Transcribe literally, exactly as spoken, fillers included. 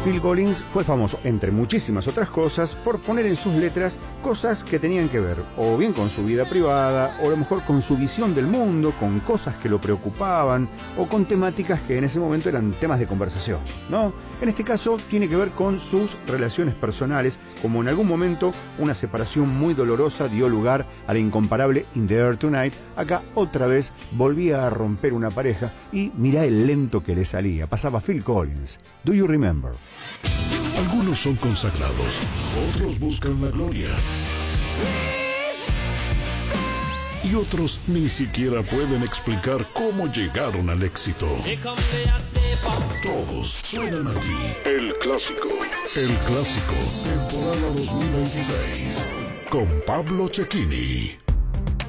Phil Collins fue famoso, entre muchísimas otras cosas, por poner en sus letras cosas que tenían que ver o bien con su vida privada, o a lo mejor con su visión del mundo, con cosas que lo preocupaban, o con temáticas que en ese momento eran temas de conversación, ¿no? En este caso tiene que ver con sus relaciones personales, como en algún momento una separación muy dolorosa dio lugar a la incomparable In the Air Tonight. Acá otra vez volvía a romper una pareja y mirá el lento que le salía. Pasaba Phil Collins. Do you remember? Algunos son consagrados, otros buscan la gloria. Y otros ni siquiera pueden explicar cómo llegaron al éxito. Todos suenan aquí. El Clásico. El Clásico, temporada dos mil veintiséis. Con Pablo Cecchini.